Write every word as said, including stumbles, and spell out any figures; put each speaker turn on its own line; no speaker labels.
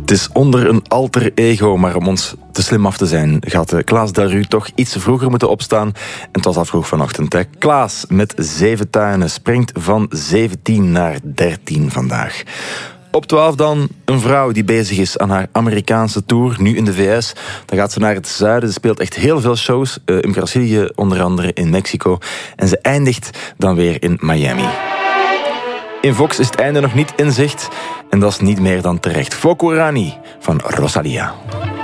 Het is onder een alter ego, maar om ons te slim af te zijn gaat Klaas Darru toch iets vroeger moeten opstaan. En het was al vroeg vanochtend. Hè. Klaas met zeven tuinen springt van zeventien naar dertien vandaag. Op twaalf dan een vrouw die bezig is aan haar Amerikaanse tour, nu in de V S. Dan gaat ze naar het zuiden, ze speelt echt heel veel shows. Uh, in Brazilië, onder andere in Mexico. En ze eindigt dan weer in Miami. In Vox is het einde nog niet in zicht. En dat is niet meer dan terecht. Foco Rani van Rosalia.